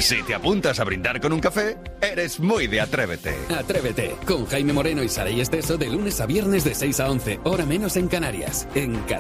Si te apuntas a brindar con un café, eres muy de Atrévete. Atrévete, con Jaime Moreno y Saray Esteso de lunes a viernes de 6 a 11, hora menos en Canarias, en Canal